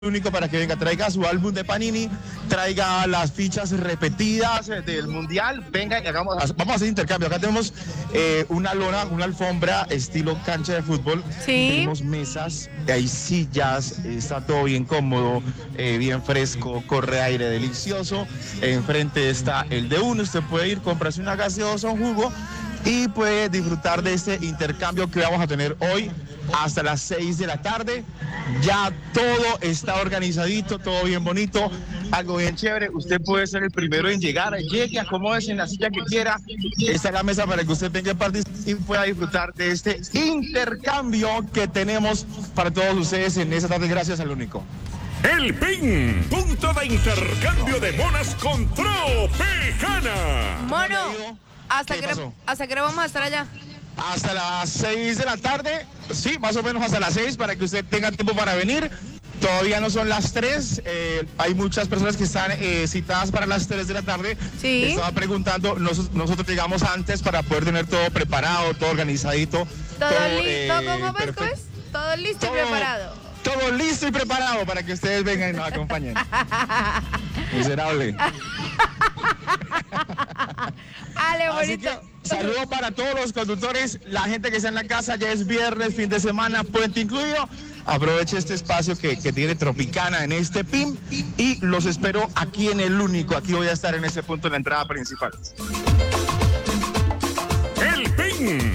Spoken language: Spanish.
Único para que venga, traiga su álbum de Panini, traiga las fichas repetidas del Mundial, venga y vamos a hacer intercambio. Acá tenemos una lona, una alfombra estilo cancha de fútbol, sí. Tenemos mesas, hay sillas, está todo bien cómodo, bien fresco, corre aire delicioso, enfrente está el de uno, usted puede ir, comprarse una gaseosa o un jugo y puede disfrutar de este intercambio que vamos a tener hoy hasta las 6 de la tarde. Ya todo está organizadito, todo bien bonito, algo bien chévere. Usted puede ser el primero en llegar, llegue, acomódese en la silla que quiera. Esta es la mesa para que usted venga a participar y pueda disfrutar de este intercambio que tenemos para todos ustedes en esta tarde, gracias al Único. El PIN, punto de intercambio de monas con Tropicana. Mono, ¿hasta qué hora vamos a estar allá? Hasta las 6 de la tarde, sí, más o menos hasta las 6 para que usted tenga tiempo para venir. Todavía no son las 3, hay muchas personas que están citadas para las 3 de la tarde. Sí. Estaba preguntando, nosotros llegamos antes para poder tener todo preparado, todo organizadito. ¿Cómo es? Todo listo y preparado. Todo listo y preparado para que ustedes vengan y nos acompañen. Miserable. Ale, Así bonito. que, saludos para todos los conductores, la gente que está en la casa, ya es viernes, fin de semana, puente incluido. Aproveche este espacio que tiene Tropicana en este PIN y los espero aquí en el Único. Aquí voy a estar en ese punto en la entrada principal. El PIN.